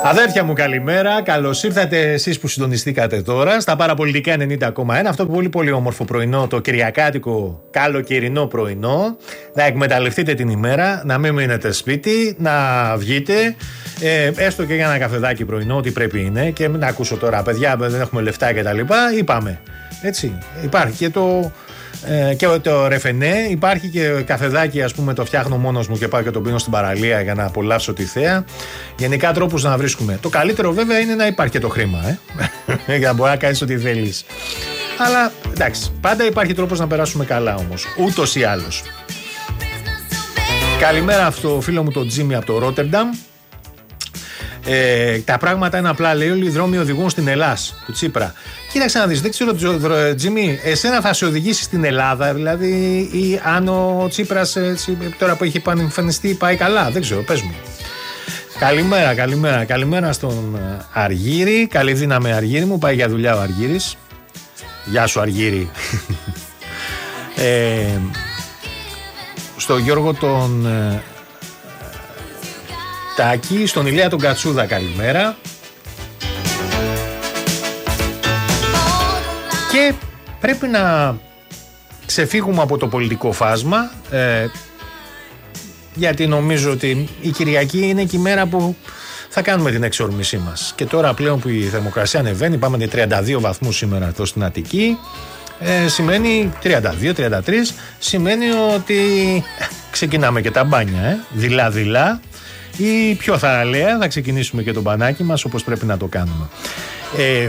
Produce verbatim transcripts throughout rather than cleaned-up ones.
Αδέρφια μου, καλημέρα. Καλώς ήρθατε εσείς που συντονιστήκατε τώρα στα Παραπολιτικά ενενήντα κόμμα ένα. Αυτό το πολύ πολύ όμορφο πρωινό, το κυριακάτικο καλοκαιρινό πρωινό. Να εκμεταλλευτείτε την ημέρα, να μην μείνετε σπίτι, να βγείτε, ε, έστω και για ένα καφεδάκι πρωινό, ό,τι πρέπει είναι. Και μην ακούσω τώρα, παιδιά, δεν έχουμε λεφτά κτλ. Είπαμε. Έτσι. Υπάρχει και το. Ε, και το ρεφενέ, υπάρχει και καφεδάκι, ας πούμε, το φτιάχνω μόνος μου και πάω και τον πίνω στην παραλία για να απολαύσω τη θέα. Γενικά τρόπους να βρίσκουμε. Το καλύτερο βέβαια είναι να υπάρχει και το χρήμα, ε? για να μπορεί να κάνεις ό,τι θέλεις. Αλλά εντάξει, πάντα υπάρχει τρόπος να περάσουμε καλά όμως, ούτως ή άλλως. Καλημέρα στο φίλο μου τον Τζίμι από το Ρότερνταμ. Ε, τα πράγματα είναι απλά, λέει, όλοι οι δρόμοι οδηγούν στην Ελλάς, του Τσίπρα. Κοίταξε να δεις, δεν ξέρω, Τζίμι, εσένα θα σε οδηγήσει στην Ελλάδα, δηλαδή, ή αν ο Τσίπρας τώρα που έχει εμφανιστεί πάει καλά, δεν ξέρω, πες μου. Καλημέρα, καλημέρα, καλημέρα στον Αργύρη, καλή δύναμη Αργύρη μου, πάει για δουλειά ο Αργύρης. Γεια σου Αργύρη. ε, στο Γιώργο τον Τάκη, στον Ηλία τον Κατσούδα, καλημέρα. Και πρέπει να ξεφύγουμε από το πολιτικό φάσμα, ε, γιατί νομίζω ότι η Κυριακή είναι και η μέρα που θα κάνουμε την εξόρμησή μας. Και τώρα πλέον που η θερμοκρασία ανεβαίνει, πάμε για τριάντα δύο βαθμούς σήμερα εδώ στην Αττική, ε, σημαίνει τριάντα δύο τριάντα τρία, σημαίνει ότι ε, ξεκινάμε και τα μπάνια, ε, δειλά-δειλά. Ή πιο θαραλέα θα ξεκινήσουμε και το μπανάκι μας όπως πρέπει να το κάνουμε. Ε,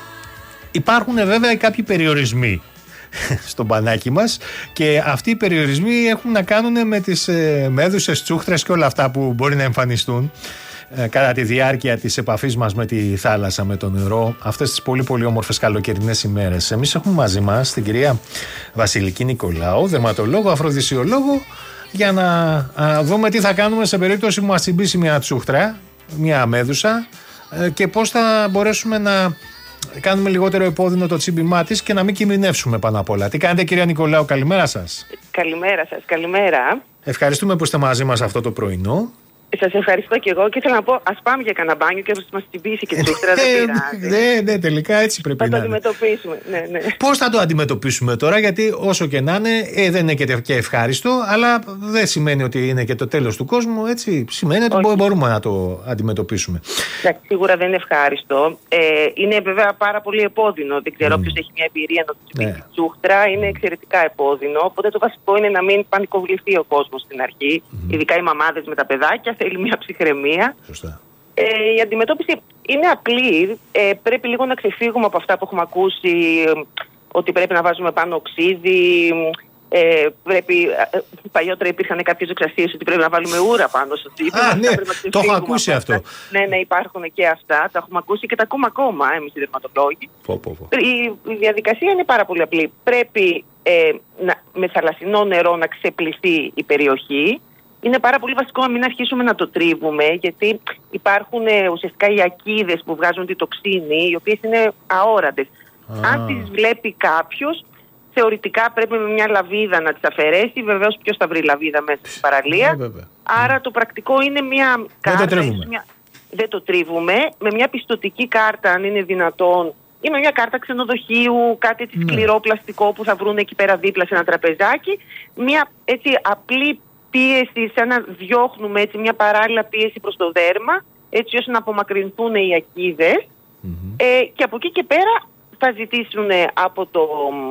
υπάρχουν βέβαια κάποιοι περιορισμοί στο μπανάκι μας και αυτοί οι περιορισμοί έχουν να κάνουν με τις ε, μέδουσες, τσούχτρες και όλα αυτά που μπορεί να εμφανιστούν ε, κατά τη διάρκεια της επαφής μας με τη θάλασσα, με το νερό, αυτές τις πολύ πολύ όμορφες καλοκαιρινές ημέρες. Εμείς έχουμε μαζί μας την κυρία Βασιλική Νικολάου, δερματολόγο, αφροδισιολόγο, για να α, δούμε τι θα κάνουμε σε περίπτωση που μας τσιμπήσει μια τσούχτρα, μια αμέδουσα, ε, και πώς θα μπορέσουμε να κάνουμε λιγότερο επώδυνο το τσίμπημά της και να μην κινδυνεύσουμε πάνω απ' όλα. Τι κάνετε, κυρία Νικολάου, καλημέρα σας. Καλημέρα σας, καλημέρα. Ευχαριστούμε που είστε μαζί μας αυτό το πρωινό. Σας ευχαριστώ και εγώ και ήθελα να πω, ας πάμε για κανένα μπάνιο και μας τσιμπήσει και τσούχτρα, δεν πειράζει. Ναι, ναι, τελικά έτσι πρέπει να είναι. Θα το αντιμετωπίσουμε, ναι, ναι. Πώς θα το αντιμετωπίσουμε τώρα, γιατί όσο και να είναι, ε, δεν είναι και ευχάριστο, αλλά δεν σημαίνει ότι είναι και το τέλος του κόσμου, έτσι. Σημαίνει ότι Όχι. μπορούμε να το αντιμετωπίσουμε. Εντάξει, σίγουρα δεν είναι ευχάριστο. Ε, είναι βέβαια πάρα πολύ επώδυνο. Δεν ξέρω, mm. όποιος έχει μια εμπειρία να το τσιμπήσει ναι. τσούχτρα, είναι εξαιρετικά επώδυνο. Οπότε το βασικό είναι να μην πανικοβληθεί ο κόσμος στην αρχή, mm. ειδικά οι μαμάδες με τα παιδάκια. Θέλει μια ψυχραιμία. Σωστά. Ε, η αντιμετώπιση είναι απλή. Ε, πρέπει λίγο να ξεφύγουμε από αυτά που έχουμε ακούσει, ε, ότι πρέπει να βάζουμε πάνω οξύδι. Ε, πρέπει, ε, παλιότερα υπήρχαν κάποιες εξασίες ότι πρέπει να βάλουμε ούρα πάνω στο τσίπι. Α, ναι, το έχω ακούσει αυτό. Αυτά. Ναι, ναι, υπάρχουν και αυτά. Τα έχουμε ακούσει και τα ακούμε ακόμα εμείς οι δερματολόγοι. Πω, πω, πω. Η, η διαδικασία είναι πάρα πολύ απλή. Πρέπει ε, να, με θαλασσινό νερό να ξεπλυθεί η περιοχή. Είναι πάρα πολύ βασικό να μην αρχίσουμε να το τρίβουμε, γιατί υπάρχουν ε, ουσιαστικά οι ακίδες που βγάζουν τη τοξίνη, οι οποίες είναι αόραντες. Ah. Αν τις βλέπει κάποιος, θεωρητικά πρέπει με μια λαβίδα να τις αφαιρέσει. Βεβαίως, ποιος θα βρει λαβίδα μέσα στην παραλία. Yeah, Άρα το πρακτικό είναι μια κάρτα. Δεν το τρίβουμε. Μια... Δεν το τρίβουμε. Με μια πιστωτική κάρτα, αν είναι δυνατόν, ή με μια κάρτα ξενοδοχείου, κάτι έτσι σκληρό πλαστικό που θα βρουν εκεί πέρα δίπλα σε ένα τραπεζάκι. Μια έτσι απλή πίεση, σαν να διώχνουμε έτσι μια παράλληλα πίεση προς το δέρμα, έτσι ώστε να απομακρυνθούν οι ακίδες. Mm-hmm. Ε, και από εκεί και πέρα θα ζητήσουν από το,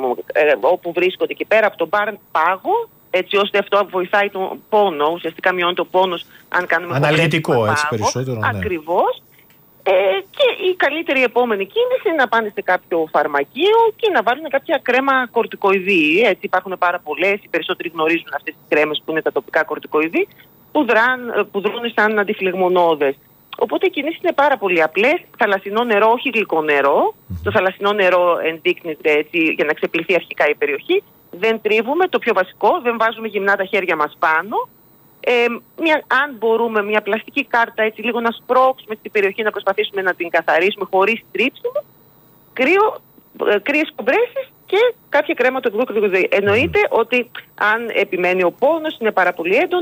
ε, όπου βρίσκονται εκεί πέρα, από τον πάγο, έτσι ώστε αυτό βοηθάει τον πόνο, ουσιαστικά μειώνει το πόνος αν κάνουμε αναλυτικό έτσι περισσότερο. Ναι. Ακριβώς. Ε, και η καλύτερη επόμενη κίνηση είναι να πάνε σε κάποιο φαρμακείο και να βάλουν κάποια κρέμα κορτικοειδή. Έτσι υπάρχουν πάρα πολλές, οι περισσότεροι γνωρίζουν αυτές τις κρέμες που είναι τα τοπικά κορτικοειδή, που, δράν, που δρούν σαν αντιφλεγμονώδες. Οπότε οι κινήσεις είναι πάρα πολύ απλές. Θαλασσινό νερό, όχι γλυκό νερό. Mm. Το θαλασσινό νερό ενδείκνυται έτσι για να ξεπλυθεί αρχικά η περιοχή. Δεν τρίβουμε, το πιο βασικό, δεν βάζουμε γυμνά τα χέρια μας πάνω. Ε, μια, αν μπορούμε μια πλαστική κάρτα έτσι λίγο να σπρώξουμε στην περιοχή, να προσπαθήσουμε να την καθαρίσουμε χωρίς τρίψιμο, κρύο, ε, κρύες κομπρέσεις και κάποια κρέμα του εκδόκριτου. Εννοείται ότι αν επιμένει ο πόνος, είναι πάρα πολύ έντονος,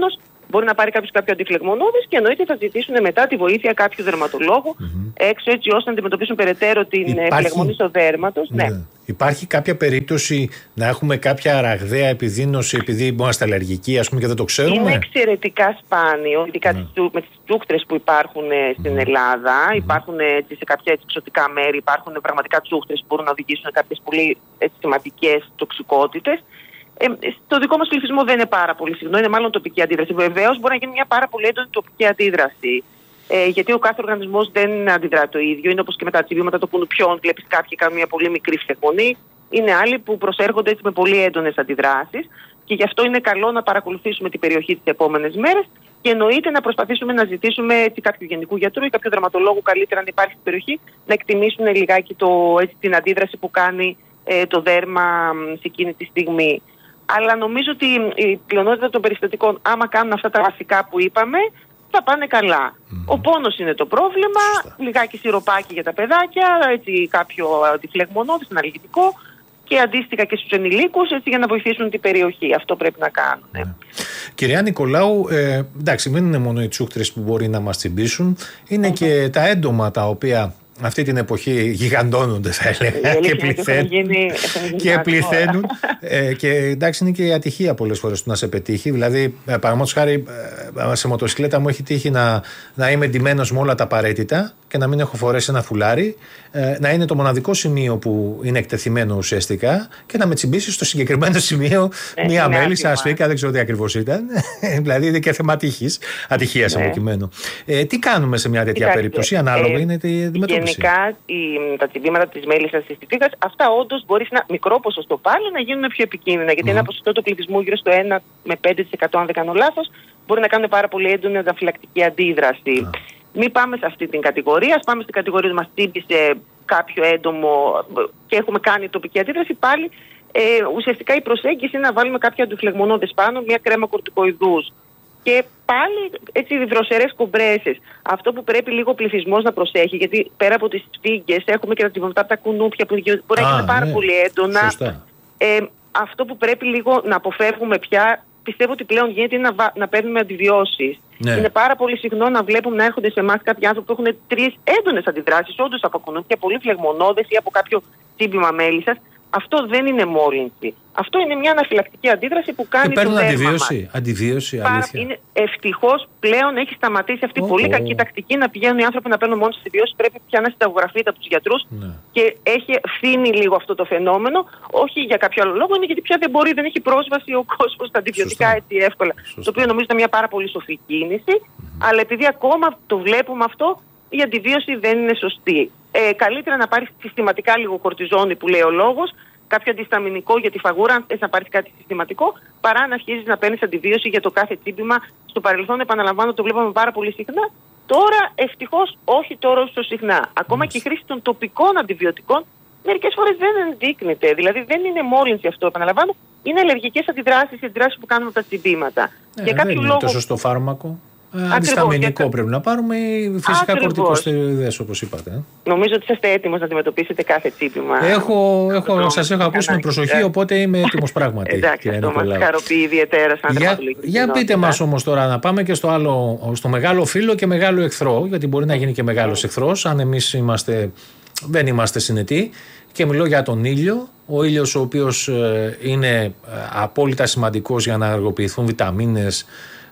μπορεί να πάρει κάποιος κάποιο αντιφλεγμονώδες και εννοείται θα ζητήσουν μετά τη βοήθεια κάποιου δερματολόγου mm-hmm. έξω, έτσι ώστε να αντιμετωπίσουν περαιτέρω την Υπάρχει... φλεγμονή στο δέρματος. Ναι. Ναι. Υπάρχει κάποια περίπτωση να έχουμε κάποια ραγδαία επιδείνωση επειδή είμαστε αλλεργικοί, ας πούμε, και δεν το ξέρουμε? Είναι εξαιρετικά σπάνιο, ειδικά mm. με τις τσούχτρες που υπάρχουν στην mm. Ελλάδα. Mm. Υπάρχουν έτσι, σε κάποια έτσι, εξωτικά μέρη, υπάρχουν πραγματικά τσούχτρες που μπορούν να οδηγήσουν σε κάποιες πολύ έτσι, σημαντικές τοξικότητες. Ε, στο δικό μας πληθυσμό δεν είναι πάρα πολύ συχνό, είναι μάλλον τοπική αντίδραση. Βεβαίως μπορεί να γίνει μια πάρα πολύ έντονη τοπική αντίδραση. Ε, γιατί ο κάθε οργανισμός δεν αντιδρά το ίδιο. Είναι όπως και με τα τσιβήματα, το κουνουπιόν, βλέπεις κάποιοι κάνουν μια πολύ μικρή φλεγμονή. Είναι άλλοι που προσέρχονται έτσι με πολύ έντονες αντιδράσεις. Και γι' αυτό είναι καλό να παρακολουθήσουμε την περιοχή τις επόμενες μέρες και εννοείται να προσπαθήσουμε να ζητήσουμε έτσι, κάποιου γενικού γιατρού ή κάποιου δερματολόγου, καλύτερα αν υπάρχει στην περιοχή, να εκτιμήσουν λιγάκι το, έτσι, την αντίδραση που κάνει ε, το δέρμα σε εκείνη τη στιγμή. Αλλά νομίζω ότι η πλειονότητα των περιστατικών, άμα κάνουν αυτά τα βασικά που είπαμε, θα πάνε καλά. Mm-hmm. Ο πόνος είναι το πρόβλημα, Σωστά. λιγάκι σιροπάκι για τα παιδάκια, έτσι, κάποιο αντιφλεγμονώδες, αναλγητικό και αντίστοιχα και στους ενηλίκους, έτσι, για να βοηθήσουν την περιοχή. Αυτό πρέπει να κάνουν. Mm. Κυρία Νικολάου, ε, εντάξει, δεν είναι μόνο οι τσούχτρες που μπορεί να μας τσιμπήσουν, είναι mm-hmm. και τα έντομα τα οποία αυτή την εποχή γιγαντώνονται, θα έλεγα, και πληθαίνουν. Γίνει, και πληθαίνουν. ε, και εντάξει, είναι και η ατυχία πολλές φορές του να σε πετύχει. Δηλαδή, παραδείγματος χάρη, σε μοτοσυκλέτα μου έχει τύχει να, να είμαι ντυμένος με όλα τα απαραίτητα και να μην έχω φορέσει ένα φουλάρι, ε, να είναι το μοναδικό σημείο που είναι εκτεθειμένο ουσιαστικά και να με τσιμπήσει στο συγκεκριμένο σημείο ε, μία μέλισσα, ασφίκα, δεν ξέρω τι ακριβώς ήταν. Δηλαδή, είναι και θέμα τύχης, ατυχίας ναι. προκειμένου. Ε, τι κάνουμε σε μια τέτοια Κοιτάξτε, περίπτωση, ανάλογα ε, είναι τη αντιμετώπιση. Γενικά, η, τα τσιμπήματα της μέλισσας της φύγας, αυτά όντως μπορεί σε ένα μικρό ποσοστό πάλι να γίνουν πιο επικίνδυνα. Γιατί mm. ένα ποσοστό του πληθυσμού γύρω στο ένα με πέντε τοις εκατό, αν δεν κάνω λάθος, μπορεί να κάνουν πάρα πολύ έντονη αναφυλακτική αντίδραση. Mm. Μην πάμε σε αυτή την κατηγορία. Ας πάμε στην κατηγορία που μας τσίμπησε κάποιο έντομο και έχουμε κάνει τοπική αντίδραση. Πάλι ε, ουσιαστικά η προσέγγιση είναι να βάλουμε κάποια αντιφλεγμονώδες πάνω, μια κρέμα κορτικοειδούς. Και πάλι έτσι δροσερές κομπρέσες. Αυτό που πρέπει λίγο ο πληθυσμός να προσέχει, γιατί πέρα από τις σφίγγες έχουμε και τα τσιμπήματα από τα κουνούπια που μπορεί να είναι πάρα ναι. πολύ έντονα. Ε, αυτό που πρέπει λίγο να αποφεύγουμε πια, πιστεύω ότι πλέον γίνεται, είναι να, να παίρνουμε αντιβιώσεις. Ναι. Είναι πάρα πολύ συχνό να βλέπουμε να έρχονται σε εμάς κάποιοι άνθρωποι που έχουν τρεις έντονες αντιδράσεις, όντως από κουνούπια, πολύ φλεγμονώδες ή από κάποιο τσίμπημα μέλισσας. Αυτό δεν είναι μόλυνση. Αυτό είναι μια αναφυλακτική αντίδραση που κάνει το δέρμα αντιβίωση, μας. Αντιβίωση, αλήθεια. Είναι, ευτυχώς πλέον έχει σταματήσει αυτή η oh, πολύ oh. κακή τακτική να πηγαίνουν οι άνθρωποι να παίρνουν μόνο στις αντιβιώσεις. Πρέπει πια να συνταγογραφείται από τους γιατρούς ναι. και έχει φύνει λίγο αυτό το φαινόμενο. Όχι για κάποιο άλλο λόγο, είναι γιατί πια δεν μπορεί, δεν έχει πρόσβαση ο κόσμος στα αντιβιωτικά Σωστά. έτσι εύκολα. Σωστά. Το οποίο νομίζω είναι μια πάρα πολύ σοφή κίνηση. Mm-hmm. Αλλά επειδή ακόμα το βλέπουμε αυτό, η αντιβίωση δεν είναι σωστή. Ε, καλύτερα να πάρει συστηματικά λίγο κορτιζόνη που λέει ο λόγος, κάποιο αντισταμινικό για τη φαγούρα, αν θες να πάρεις κάτι συστηματικό, παρά να αρχίζεις να παίρνεις αντιβίωση για το κάθε τσίμπημα. Στο παρελθόν, επαναλαμβάνω, το βλέπαμε πάρα πολύ συχνά. Τώρα, ευτυχώς, όχι τώρα όσο συχνά. Ακόμα mm. και η χρήση των τοπικών αντιβιωτικών μερικές φορές δεν ενδείκνυται. Δηλαδή, δεν είναι μόλυνση αυτό, επαναλαμβάνω. Είναι αλλεργικές αντιδράσεις, αντιδράσεις που κάνουμε από τα τσιμπήματα. Ε, για κάποιο δεν λόγο... είναι το σωστό φάρμακο. Αντισταμινικό για... πρέπει να πάρουμε ή φυσικά κορτικοστεροειδές όπως είπατε. Ε. Νομίζω ότι είστε έτοιμος να αντιμετωπίσετε κάθε τσίπημα. Έχω, έχω, σας έχω ακούσει με προσοχή, οπότε είμαι έτοιμος πράγματι. Εντάξει, αυτό μας χαροποιεί ιδιαίτερα σαν για, για πείτε μας όμως τώρα να πάμε και στο, άλλο, στο μεγάλο φίλο και μεγάλο εχθρό, γιατί μπορεί να γίνει και μεγάλος εχθρός αν εμείς είμαστε, δεν είμαστε συνετοί. Και μιλώ για τον ήλιο, ο ήλιος ο οποίος είναι απόλυτα σημαντικός για να ενεργοποιηθούν βιταμίνες,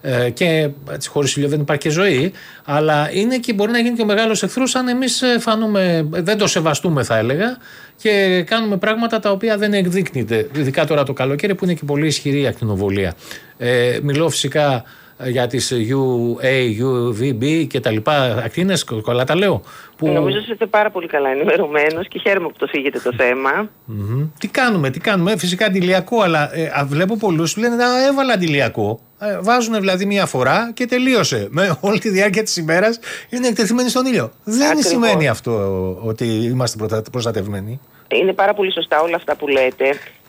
και έτσι, χωρίς ήλιο δεν υπάρχει και ζωή, αλλά είναι και μπορεί να γίνει και ο μεγάλος εχθρός αν εμείς φανούμε, δεν το σεβαστούμε θα έλεγα, και κάνουμε πράγματα τα οποία δεν εκδείκνυται, ειδικά τώρα το καλοκαίρι που είναι και πολύ ισχυρή η ακτινοβολία. Ε, μιλώ φυσικά για τις γιου έι, γιου βι μπι και τα λοιπά ακτίνες, καλά τα λέω. Που... Νομίζω ότι είστε πάρα πολύ καλά ενημερωμένος και χαίρομαι που το φύγετε το θέμα. Mm-hmm. Τι κάνουμε, τι κάνουμε, φυσικά αντιλιακό, αλλά ε, α, βλέπω πολλούς που λένε να έβαλα αντιλιακό. Ε, βάζουν δηλαδή μία φορά και τελείωσε. Με όλη τη διάρκεια της ημέρας είναι εκτεθειμένοι στον ήλιο. Δεν Ακριβώς. σημαίνει αυτό ότι είμαστε προστατευμένοι. Είναι πάρα πολύ σωστά όλα αυτά που λέτε.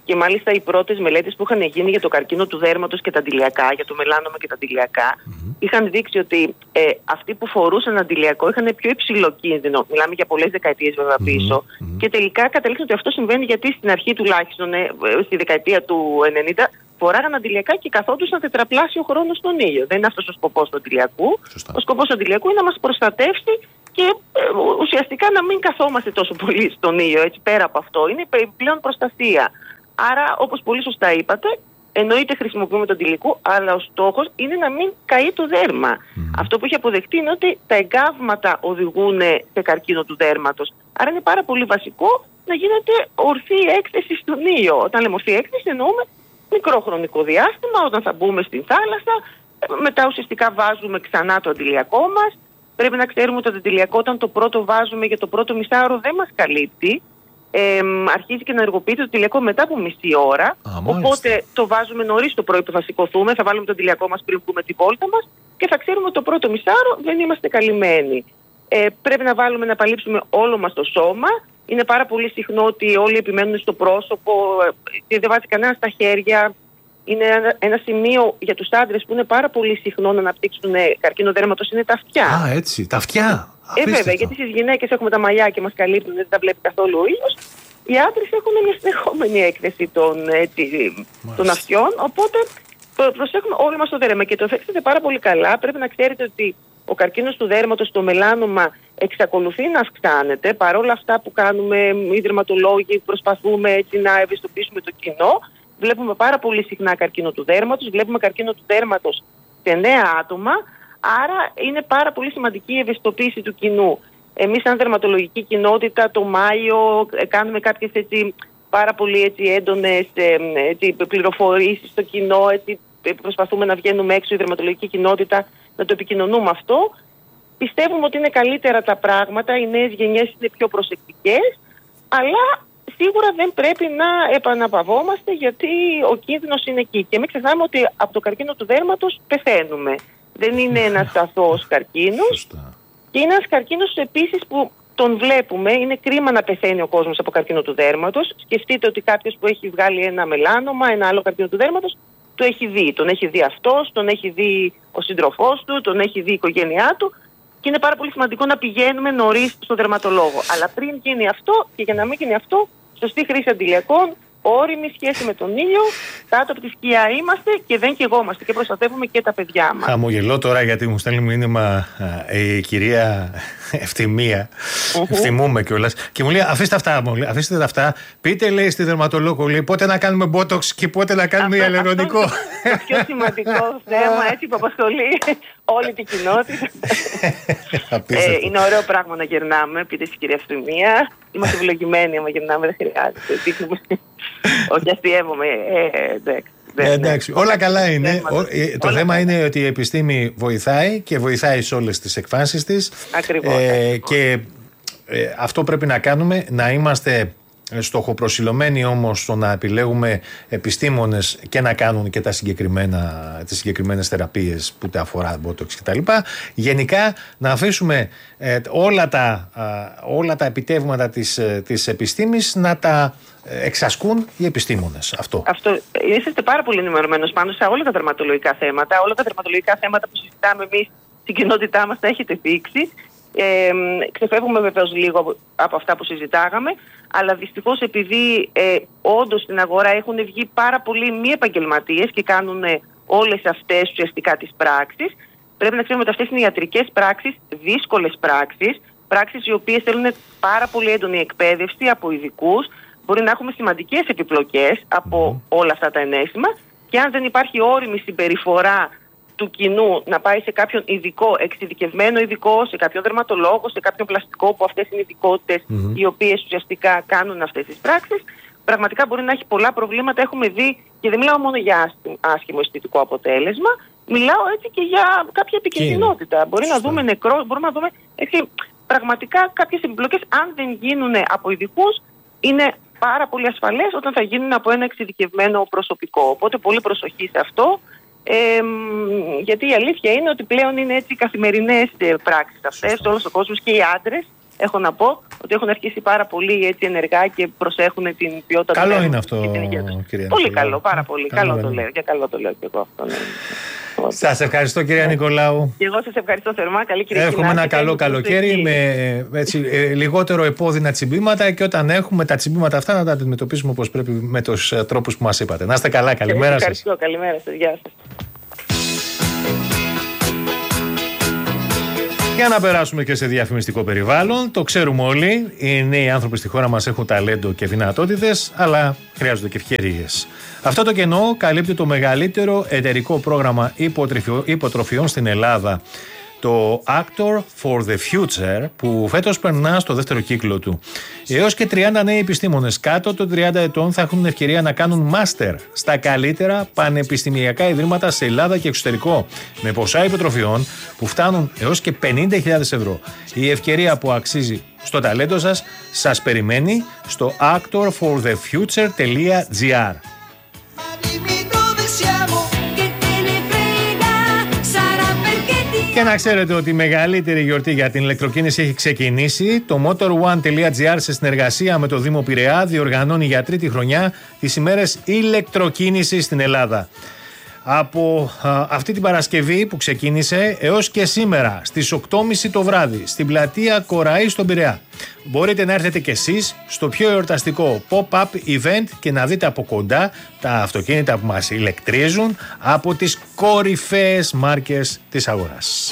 Και μάλιστα οι πρώτες μελέτες που είχαν γίνει για το καρκίνο του δέρματος και τα αντιλιακά, για το μελάνομα και τα αντιλιακά, mm-hmm. είχαν δείξει ότι ε, αυτοί που φορούσαν αντιλιακό είχαν πιο υψηλό κίνδυνο. Μιλάμε για πολλές δεκαετίες βέβαια πίσω. Mm-hmm. Και τελικά κατέληξαν ότι αυτό συμβαίνει γιατί στην αρχή τουλάχιστον, ε, στη δεκαετία του ενενήντα, φοράγαν αντιλιακά και καθόντουσαν τετραπλάσιο χρόνο στον ήλιο. Δεν είναι αυτός ο σκοπός του αντιλιακού. Σωστά. Ο σκοπός του αντιλιακού είναι να μας προστατεύσει και ε, ουσιαστικά να μην καθόμαστε τόσο πολύ στον ήλιο. Έτσι, πέρα από αυτό, είναι πλέον προστασία. Άρα, όπως πολύ σωστά είπατε, εννοείται χρησιμοποιούμε τον αντιλιακό, αλλά ο στόχος είναι να μην καεί το δέρμα. Mm. Αυτό που έχει αποδεχτεί είναι ότι τα εγκάβματα οδηγούν σε καρκίνο του δέρματος. Άρα είναι πάρα πολύ βασικό να γίνεται ορθή έκθεση στον ήλιο. Όταν λέμε ορθή έκθεση, εννοούμε μικρό χρονικό διάστημα, όταν θα μπούμε στην θάλασσα, μετά ουσιαστικά βάζουμε ξανά το αντιλιακό μας. Πρέπει να ξέρουμε ότι το αντιλιακό, όταν το πρώτο βάζουμε για το πρώτο μισάωρο, δεν μας καλύπτει. Ε, αρχίζει και να ενεργοποιείται το αντιλιακό μετά από μισή ώρα. Α, οπότε το βάζουμε νωρίς το πρωί που θα σηκωθούμε, θα βάλουμε το αντιλιακό μας πριν βγούμε τη βόλτα μας και θα ξέρουμε ότι το πρώτο μισάωρο δεν είμαστε καλυμμένοι. Ε, πρέπει να βάλουμε να παλύψουμε όλο μας το σώμα. Είναι πάρα πολύ συχνό ότι όλοι επιμένουν στο πρόσωπο, ε, δεν βάζει κανένα στα χέρια. Είναι ένα, ένα σημείο για τους άντρες που είναι πάρα πολύ συχνό να αναπτύξουν καρκίνο δέρματος, είναι τα αυτιά. Α, έτσι, τα αυτιά. Ε, βέβαια, γιατί στις γυναίκες έχουμε τα μαλλιά και μας καλύπτουν, δεν τα βλέπει καθόλου ο ήλιος. Οι άντρες έχουν μια συνεχόμενη έκθεση των, έτσι, των αυτιών, οπότε προσέχουμε όλοι μας το δέρμα. Και το θέξετε πάρα πολύ καλά. Πρέπει να ξέρετε ότι ο καρκίνος του δέρματος, το μελάνομα, εξακολουθεί να αυξάνεται. Παρόλα αυτά που κάνουμε οι δερματολόγοι, προσπαθούμε έτσι να ευαισθητοποιήσουμε το κοινό. Βλέπουμε πάρα πολύ συχνά καρκίνο του δέρματος, βλέπουμε καρκίνο του δέρματος σε νέα άτομα. Άρα είναι πάρα πολύ σημαντική η ευαισθητοποίηση του κοινού. Εμείς σαν δερματολογική κοινότητα το Μάιο κάνουμε κάποιες έτσι, πάρα πολύ έτσι, έντονες έτσι, πληροφορήσεις στο κοινό. Έτσι, προσπαθούμε να βγαίνουμε έξω η δερματολογική κοινότητα, να το επικοινωνούμε αυτό. Πιστεύουμε ότι είναι καλύτερα τα πράγματα, οι νέες γενιές είναι πιο προσεκτικές, αλλά σίγουρα δεν πρέπει να επαναπαυόμαστε γιατί ο κίνδυνος είναι εκεί. Και μην ξεχνάμε ότι από το καρκίνο του δέρματος πεθαίνουμε. Δεν είναι ένας αθώος καρκίνος. Και είναι ένας καρκίνος επίσης που τον βλέπουμε. Είναι κρίμα να πεθαίνει ο κόσμος από καρκίνο του δέρματος. Σκεφτείτε ότι κάποιος που έχει βγάλει ένα μελάνομα, ένα άλλο καρκίνο του δέρματος, το έχει δει. Τον έχει δει αυτός, τον έχει δει ο σύντροφός του, τον έχει δει η οικογένειά του. Και είναι πάρα πολύ σημαντικό να πηγαίνουμε νωρίς στον δερματολόγο. Αλλά πριν γίνει αυτό και για να μην γίνει αυτό, σωστή χρήση αντιλιακών, όριμη σχέση με τον ήλιο, κάτω από τη σκιά είμαστε και δεν καιγόμαστε και προστατεύουμε και τα παιδιά μας. Χαμογελώ τώρα γιατί μου στέλνει μήνυμα η κυρία Ευθυμία, mm-hmm. ευθυμούμε κιόλας, και μου λέει αφήστε αυτά, μου λέει, αφήστε τα αυτά, πείτε λέει στη δερματολόγο, λέει, πότε να κάνουμε μπότοξ και πότε να κάνουμε ιαλουρονικό. Αυτό είναι το πιο σημαντικό θέμα, έτσι που απασχολεί όλη την κοινότητα. ε, είναι ωραίο πράγμα να γερνάμε, πείτε στην κυρία Ευθυμία. Είμαστε ευλογημένοι άμα γερνάμε, δεν χρειάζεται. Δείχνουμε. Όχι, αστιεύομαι. Ε, εντάξει. Ε, εντάξει, όλα καλά είναι. Ο, ε, το όλα θέμα καλά. Είναι ότι η επιστήμη βοηθάει και βοηθάει σε όλες τις εκφάνσεις της. Ακριβώς. Ε, ακριβώς. Και ε, αυτό πρέπει να κάνουμε, να είμαστε στοχοπροσιλωμένοι όμως στο να επιλέγουμε επιστήμονες και να κάνουν και τα συγκεκριμένα, τις συγκεκριμένες θεραπείες που τα αφορά μπότοξ και τα λοιπά. Γενικά να αφήσουμε ε, όλα, τα, ε, όλα τα επιτεύγματα της, ε, της επιστήμης να τα εξασκούν οι επιστήμονες. Αυτό. Αυτό. Είσαστε πάρα πολύ ενημερωμένος πάνω σε όλα τα δερματολογικά θέματα. Όλα τα δερματολογικά θέματα που συζητάμε εμείς στην κοινότητά μας τα έχετε θίξει. Ε, ξεφεύγουμε βεβαίως λίγο από αυτά που συζητάγαμε, αλλά δυστυχώς επειδή ε, όντως στην αγορά έχουν βγει πάρα πολλοί μη επαγγελματίες και κάνουν ε, όλες αυτές ουσιαστικά τις πράξεις, πρέπει να ξέρουμε ότι αυτές είναι ιατρικές πράξεις, δύσκολες πράξεις, πράξεις οι οποίες θέλουν πάρα πολύ έντονη εκπαίδευση από ειδικούς, μπορεί να έχουμε σημαντικές επιπλοκές από όλα αυτά τα ενέσιμα και αν δεν υπάρχει όριμη συμπεριφορά του κοινού να πάει σε κάποιον ειδικό, εξειδικευμένο ειδικό, σε κάποιον δερματολόγο, σε κάποιον πλαστικό, που αυτές είναι ειδικότητες mm-hmm. οι οποίες ουσιαστικά κάνουν αυτές τις πράξεις, πραγματικά μπορεί να έχει πολλά προβλήματα. Έχουμε δει, και δεν μιλάω μόνο για άσχημο αισθητικό αποτέλεσμα, μιλάω έτσι και για κάποια επικινδυνότητα. Μπορεί Σωστά. να δούμε νεκρό, μπορούμε να δούμε έτσι, πραγματικά κάποιες επιπλοκές, αν δεν γίνουν από ειδικούς, είναι πάρα πολύ ασφαλές όταν θα γίνουν από ένα εξειδικευμένο προσωπικό. Οπότε πολύ προσοχή σε αυτό. Ε, γιατί η αλήθεια είναι ότι πλέον είναι έτσι καθημερινές πράξεις αυτές, όλος ο κόσμος και οι άντρες, έχω να πω, ότι έχουν αρχίσει πάρα πολύ έτσι ενεργά και προσέχουν την ποιότητα καλό του είναι αυτό, και την υγεία τους. κυρία Πολύ Νικολάου. καλό, πάρα πολύ. Καλό, καλό το λέω. Για καλό το λέω και εγώ αυτό. Ναι. Σας ευχαριστώ, κυρία Νικολάου. Και εγώ σας ευχαριστώ θερμά. Καλή Κυριακή. Έχουμε ένα καλό καλοκαίρι με έτσι, ε, λιγότερο επώδυνα τσιμπήματα και όταν έχουμε τα τσιμπήματα αυτά να τα αντιμετωπίσουμε όπως πρέπει με τους ε, τρόπους που μας είπατε. Να είστε καλά. Καλημέρα σας. Ευχαριστώ. Καλημέρα σας. Γεια σας. Για να περάσουμε και σε διαφημιστικό περιβάλλον, το ξέρουμε όλοι, οι νέοι άνθρωποι στη χώρα μας έχουν ταλέντο και δυνατότητες, αλλά χρειάζονται και ευκαιρίες. Αυτό το κενό καλύπτει το μεγαλύτερο εταιρικό πρόγραμμα υποτροφιών στην Ελλάδα, το Actor for the Future, που φέτος περνά στο δεύτερο κύκλο του. Έως και τριάντα νέοι επιστήμονες κάτω των τριάντα ετών θα έχουν ευκαιρία να κάνουν μάστερ στα καλύτερα πανεπιστημιακά ιδρύματα σε Ελλάδα και εξωτερικό, με ποσά υποτροφιών που φτάνουν έως και πενήντα χιλιάδες ευρώ. Η ευκαιρία που αξίζει στο ταλέντο σας σας περιμένει στο actor for the future dot gr. Και να ξέρετε ότι η μεγαλύτερη γιορτή για την ηλεκτροκίνηση έχει ξεκινήσει. Το motorone.gr σε συνεργασία με το Δήμο Πειραιά διοργανώνει για τρίτη χρονιά τις ημέρες ηλεκτροκίνησης στην Ελλάδα. Από α, αυτή την Παρασκευή που ξεκίνησε έως και σήμερα στις οκτώ και μισή το βράδυ στην πλατεία Κοραή στον Πειραιά. Μπορείτε να έρθετε κι εσείς στο πιο εορταστικό pop-up event και να δείτε από κοντά τα αυτοκίνητα που μας ηλεκτρίζουν από τις κορυφαίες μάρκες της αγοράς.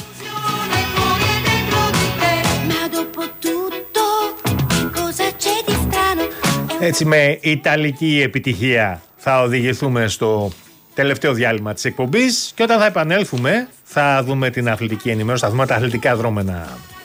Έτσι με ιταλική επιτυχία θα οδηγηθούμε στο τελευταίο διάλειμμα της εκπομπής και όταν θα επανέλθουμε θα δούμε την αθλητική ενημέρωση, θα δούμε τα αθλητικά δρόμενα